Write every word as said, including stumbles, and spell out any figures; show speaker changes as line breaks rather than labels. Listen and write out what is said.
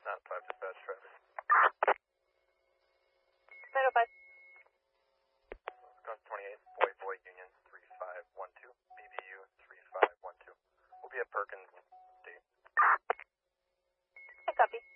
Not five dispatch traffic.
nine oh five.
Wisconsin twenty-eight, Boy Boy Union three five one two, B B U three five one two. We'll be at Perkins State.
I copy.